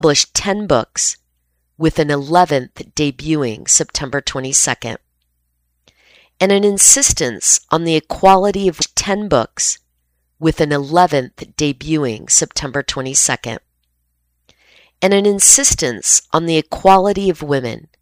published 10 books, with an 11th debuting September 22nd, and an insistence on the equality of 10 books, with an 11th debuting September 22nd, and an insistence on the equality of women